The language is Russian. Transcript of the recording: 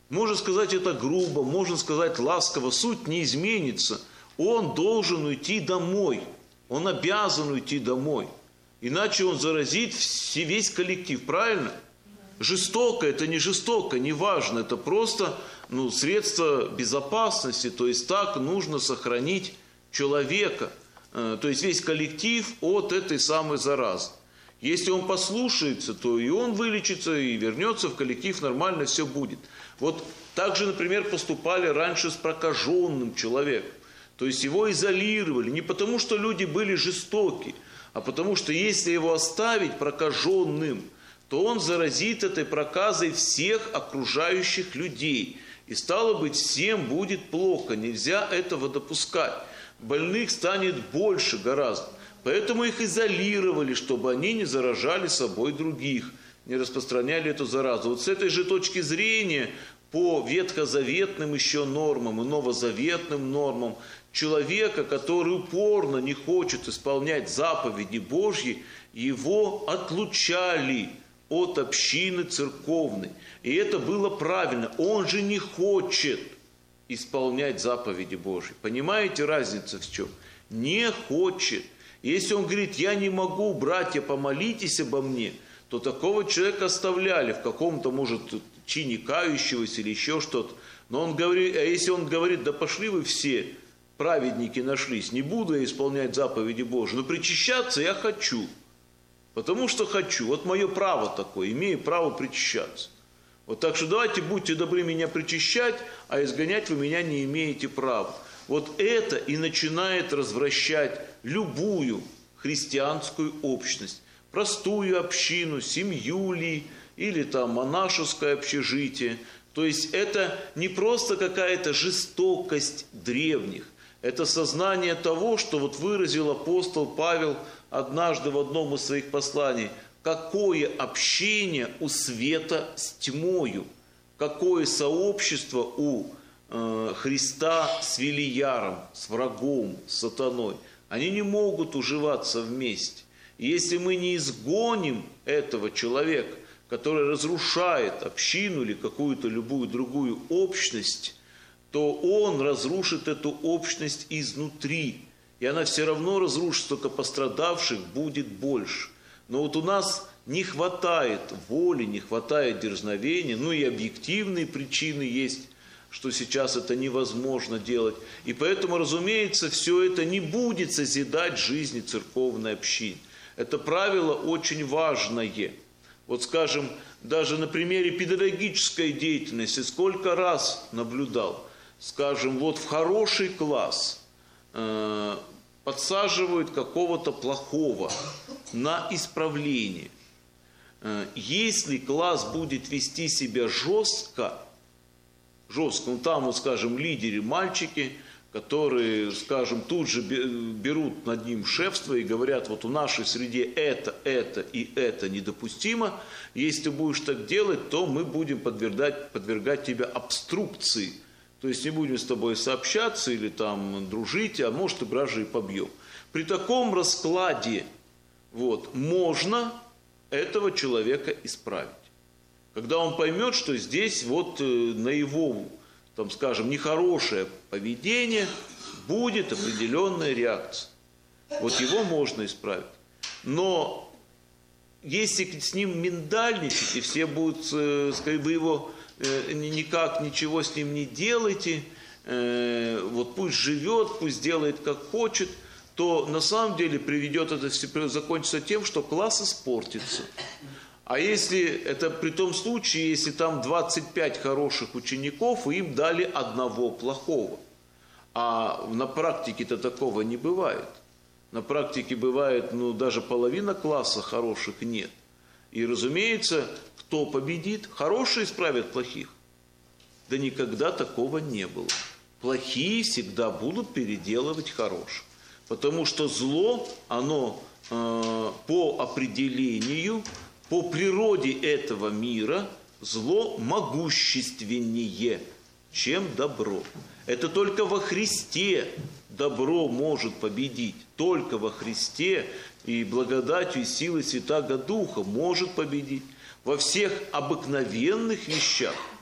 Можно сказать это грубо, можно сказать ласково, суть не изменится. Он должен уйти домой, он обязан уйти домой. Иначе он заразит весь коллектив, правильно? Жестоко, это не жестоко, не важно, это просто средство безопасности, то есть так нужно сохранить человека, то есть весь коллектив от этой самой заразы. Если он послушается, то и он вылечится, и вернется в коллектив, нормально все будет. Вот так же, например, поступали раньше с прокаженным человеком. То есть его изолировали не потому, что люди были жестоки, а потому что если его оставить прокаженным, то он заразит этой проказой всех окружающих людей. И стало быть, всем будет плохо, нельзя этого допускать. Больных станет больше гораздо. Поэтому их изолировали, чтобы они не заражали собой других, не распространяли эту заразу. Вот с этой же точки зрения, по ветхозаветным еще нормам и новозаветным нормам, человека, который упорно не хочет исполнять заповеди Божьи, его отлучали от общины церковной. И это было правильно. Он же не хочет исполнять заповеди Божьи. Понимаете, разница в чем? Не хочет. Если он говорит, я не могу, братья, помолитесь обо мне, то такого человека оставляли в каком-то, может, чине кающегося или еще что-то. Но он говорит, а если он говорит, да пошли вы все, праведники нашлись, не буду я исполнять заповеди Божьи, но причащаться я хочу, потому что хочу, вот мое право такое, имею право причащаться. Вот так что давайте будьте добры меня причащать, а изгонять вы меня не имеете права. Вот это и начинает развращать любую христианскую общность, простую общину, семью ли, или там монашеское общежитие. То есть это не просто какая-то жестокость древних, это сознание того, что вот выразил апостол Павел однажды в одном из своих посланий, какое общение у света с тьмою, какое сообщество у Христа с Велияром, с врагом, с сатаной. Они не могут уживаться вместе. И если мы не изгоним этого человека, который разрушает общину или какую-то любую другую общность, то он разрушит эту общность изнутри. И она все равно разрушится, только пострадавших будет больше. Но вот у нас не хватает воли, не хватает дерзновения, и объективные причины есть, что сейчас это невозможно делать. И поэтому, разумеется, все это не будет созидать жизни церковной общины. Это правило очень важное. Вот, скажем, даже на примере педагогической деятельности сколько раз наблюдал, скажем, вот в хороший класс подсаживают какого-то плохого на исправление. Если класс будет вести себя жестко, там, вот, скажем, лидеры мальчики, которые, скажем, тут же берут над ним шефство и говорят, вот в нашей среде это и это недопустимо, если ты будешь так делать, то мы будем подвергать тебя обструкции, то есть не будем с тобой сообщаться или там дружить, а может и даже и побьем. При таком раскладе можно этого человека исправить. Когда он поймет, что здесь на его, там, скажем, нехорошее поведение будет определенная реакция. Вот его можно исправить. Но если с ним миндальничать, и все будут, сказать, вы его никак ничего с ним не делайте, пусть живет, пусть делает как хочет, то на самом деле закончится тем, что класс испортится. А если это при том случае, если там 25 хороших учеников, и им дали одного плохого. А на практике-то такого не бывает. На практике бывает, даже половина класса хороших нет. И, разумеется, кто победит? Хорошие исправят плохих. Да никогда такого не было. Плохие всегда будут переделывать хороших. Потому что зло, оно по определению, по природе этого мира, зло могущественнее, чем добро. Это только во Христе добро может победить. Только во Христе и благодатью и силой Святаго Духа может победить. Во всех обыкновенных вещах